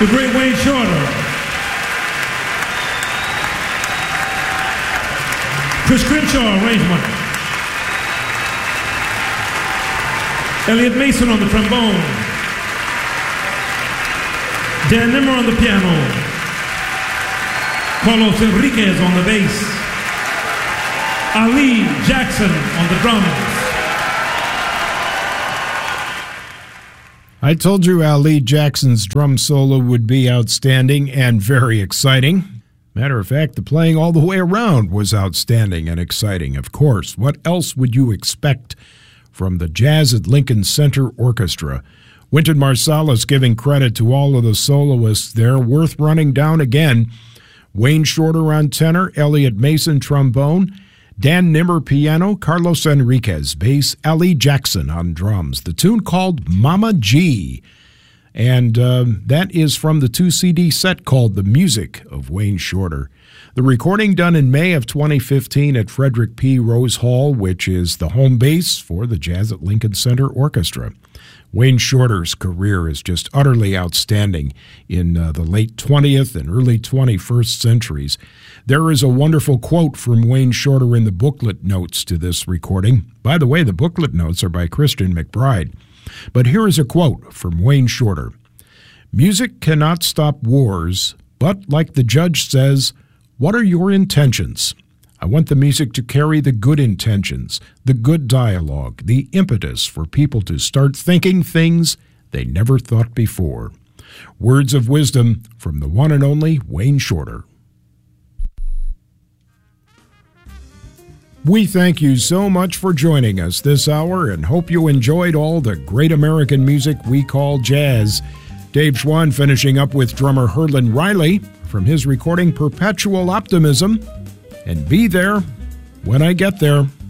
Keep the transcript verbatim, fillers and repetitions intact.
the great Wayne Shorter, Chris Crenshaw arrangement, Elliot Mason on the trombone, Dan Nimmer on the piano, Carlos Enriquez on the bass, Ali Jackson on the drums. I told you Ali Jackson's drum solo would be outstanding and very exciting. Matter of fact, the playing all the way around was outstanding and exciting, of course. What else would you expect from the Jazz at Lincoln Center Orchestra? Wynton Marsalis giving credit to all of the soloists there. Worth running down again. Wayne Shorter on tenor, Elliot Mason trombone, Dan Nimmer piano, Carlos Enriquez bass, Ali Jackson on drums. The tune called Mama G. And uh, that is from the two C D set called The Music of Wayne Shorter. The recording done in May of twenty fifteen at Frederick P. Rose Hall, which is the home base for the Jazz at Lincoln Center Orchestra. Wayne Shorter's career is just utterly outstanding in uh, the late twentieth and early twenty-first centuries. There is a wonderful quote from Wayne Shorter in the booklet notes to this recording. By the way, the booklet notes are by Christian McBride. But here is a quote from Wayne Shorter. "Music cannot stop wars, but like the judge says, what are your intentions? I want the music to carry the good intentions, the good dialogue, the impetus for people to start thinking things they never thought before." Words of wisdom from the one and only Wayne Shorter. We thank you so much for joining us this hour and hope you enjoyed all the great American music we call jazz. Dave Schwann finishing up with drummer Herlin Riley from his recording Perpetual Optimism. And be there when I get there.